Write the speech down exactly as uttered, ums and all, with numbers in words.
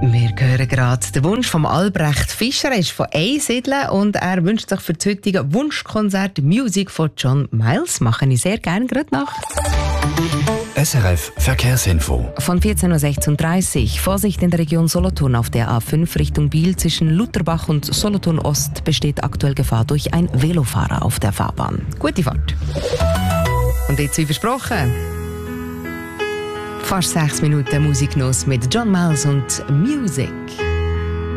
Wir hören gerade den Wunsch von Albrecht Fischer. Er ist von Einsiedeln und er wünscht sich für das heutige Wunschkonzert Musik von John Miles. Mache ich sehr gerne gerade nach. S R F Verkehrsinfo. Von vierzehn Uhr sechsunddreißig. Vorsicht in der Region Solothurn auf der A fünf Richtung Biel. Zwischen Lutherbach und Solothurn Ost besteht aktuell Gefahr durch einen Velofahrer auf der Fahrbahn. Gute Fahrt. Und jetzt wie versprochen. Fast sechs Minuten Musiknuss mit John Miles und Music.